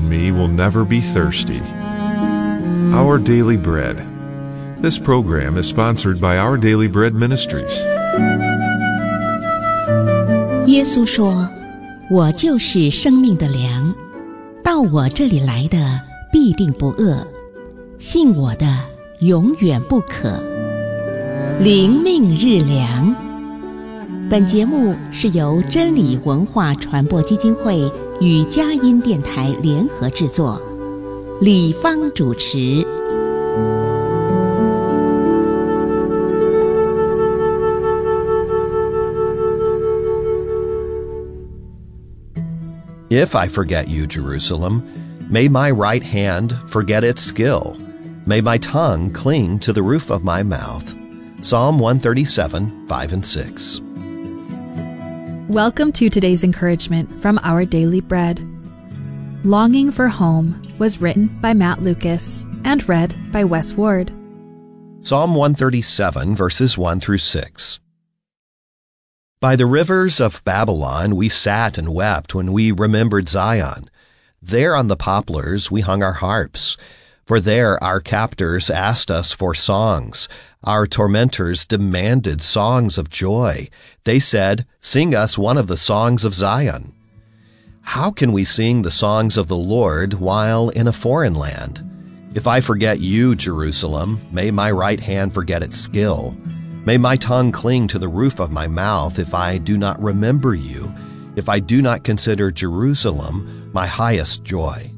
and me will never be thirsty. Our Daily Bread. This program is sponsored by Our Daily Bread Ministries. 耶稣说：“我就是生命的粮，到我这里来的必定不饿，信我的永远不渴。”灵命日粮。本节目是由真理文化传播基金会与佳音电台联合制作，李芳主持。 If I forget you, Jerusalem, may my right hand forget its skill. May my tongue cling to the roof of my mouth. Psalm 137, 5 and 6. Welcome to today's encouragement from Our Daily Bread. Longing for Home was written by Matt Lucas and read by Wes Ward. Psalm 137, verses 1 through 6. By the rivers of Babylon we sat and wept when we remembered Zion. There on the poplars we hung our harps. For there our captors asked us for songs. Our tormentors demanded songs of joy. They said, "Sing us one of the songs of Zion." How can we sing the songs of the Lord while in a foreign land? If I forget you, Jerusalem, may my right hand forget its skill. May my tongue cling to the roof of my mouth if I do not remember you, if I do not consider Jerusalem my highest joy.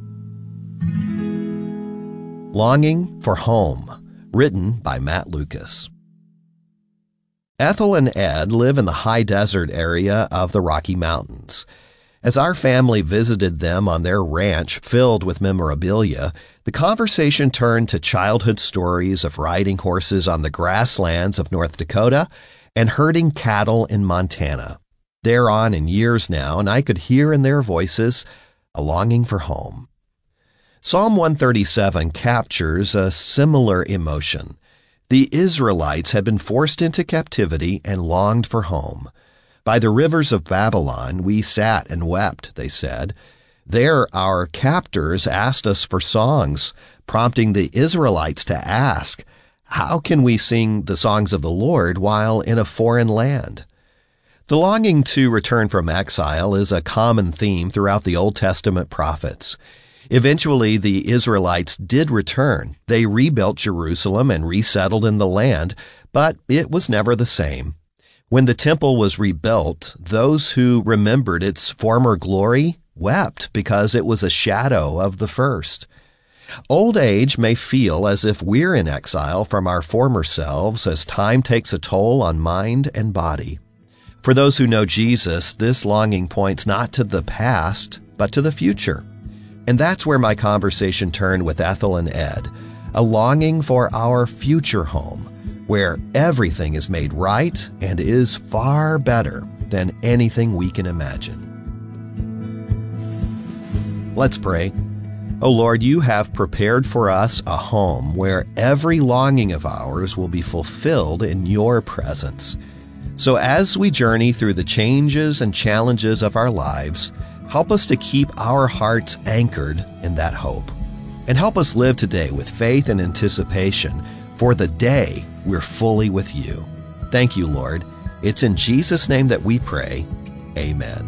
Longing for Home, written by Matt Lucas. Ethel and Ed live in the high desert area of the Rocky Mountains. As our family visited them on their ranch filled with memorabilia, the conversation turned to childhood stories of riding horses on the grasslands of North Dakota and herding cattle in Montana. They're on in years now, and I could hear in their voices a longing for home. Psalm 137 captures a similar emotion. The Israelites had been forced into captivity and longed for home. By the rivers of Babylon we sat and wept, they said. There our captors asked us for songs, prompting the Israelites to ask, how can we sing the songs of the Lord while in a foreign land? The longing to return from exile is a common theme throughout the Old Testament prophets. Eventually, the Israelites did return. They rebuilt Jerusalem and resettled in the land, but it was never the same. When the temple was rebuilt, those who remembered its former glory wept because it was a shadow of the first. Old age may feel as if we're in exile from our former selves as time takes a toll on mind and body. For those who know Jesus, this longing points not to the past, but to the future. And that's where my conversation turned with Ethel and Ed, a longing for our future home, where everything is made right and is far better than anything we can imagine. Let's pray. Oh Lord, you have prepared for us a home where every longing of ours will be fulfilled in your presence. So as we journey through the changes and challenges of our lives, help us to keep our hearts anchored in that hope. And help us live today with faith and anticipation for the day we're fully with you. Thank you, Lord. It's in Jesus' name that we pray. Amen.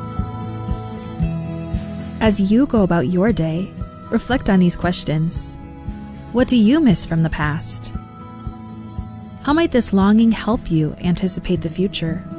As you go about your day, reflect on these questions. What do you miss from the past? How might this longing help you anticipate the future?